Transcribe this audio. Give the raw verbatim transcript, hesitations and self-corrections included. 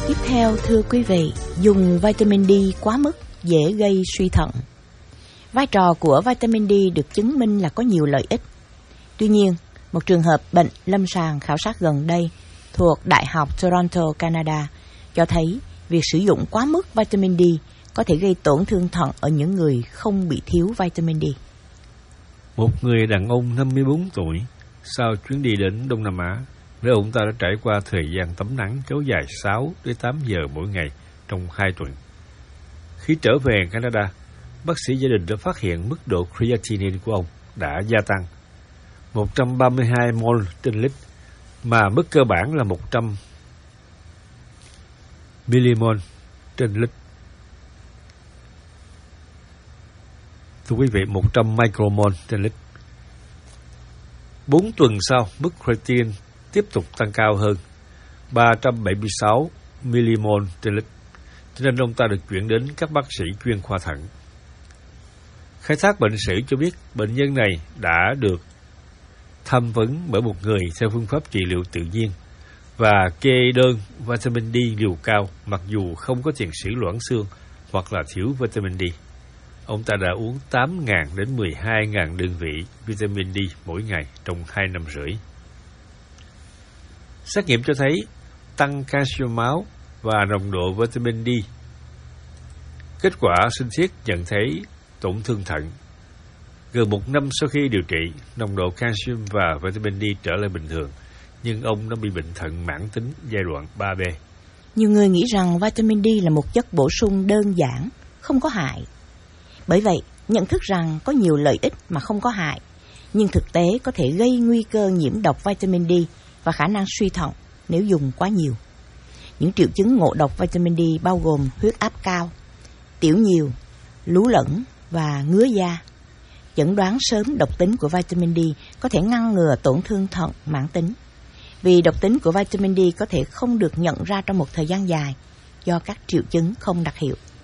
Tiếp theo, thưa quý vị, dùng vitamin D quá mức dễ gây suy thận. Vai trò của vitamin D được chứng minh là có nhiều lợi ích. Tuy nhiên, một trường hợp bệnh lâm sàng khảo sát gần đây thuộc Đại học Toronto, Canada cho thấy việc sử dụng quá mức vitamin D có thể gây tổn thương thận ở những người không bị thiếu vitamin D. Một người đàn ông năm mươi bốn tuổi sau chuyến đi đến Đông Nam Á, nơi ông ta đã trải qua thời gian tắm nắng kéo dài sáu đến tám giờ mỗi ngày trong hai tuần. Khi trở về Canada, bác sĩ gia đình đã phát hiện mức độ creatinine của ông đã gia tăng một trăm ba mươi hai mol trên lít, mà mức cơ bản là một trăm millimol trên lít. Thưa quý vị, một trăm micromol trên lít. Bốn tuần sau, mức creatinine tiếp tục tăng cao hơn ba trăm bảy mươi sáu millimol trên lít, cho nên ông ta được chuyển đến các bác sĩ chuyên khoa thận. Khai thác bệnh sử cho biết bệnh nhân này đã được tham vấn bởi một người theo phương pháp trị liệu tự nhiên và kê đơn vitamin D liều cao mặc dù không có tiền sử loãng xương hoặc là thiếu vitamin D. Ông ta đã uống tám nghìn đến mười hai nghìn đơn vị vitamin D mỗi ngày trong hai năm rưỡi. Xét nghiệm cho thấy tăng calcium máu và nồng độ vitamin D. Kết quả sinh thiết nhận thấy tổn thương thận. Gần một năm sau khi điều trị, nồng độ calcium và vitamin D trở lại bình thường, nhưng ông đã bị bệnh thận mãn tính giai đoạn ba B. Nhiều người nghĩ rằng vitamin D là một chất bổ sung đơn giản, không có hại. Bởi vậy, nhận thức rằng có nhiều lợi ích mà không có hại, nhưng thực tế có thể gây nguy cơ nhiễm độc vitamin D và khả năng suy thận nếu dùng quá nhiều. Những triệu chứng ngộ độc vitamin D bao gồm huyết áp cao, tiểu nhiều, lú lẫn và ngứa da. Chẩn đoán sớm độc tính của vitamin D có thể ngăn ngừa tổn thương thận mãn tính. Vì độc tính của vitamin D có thể không được nhận ra trong một thời gian dài do các triệu chứng không đặc hiệu.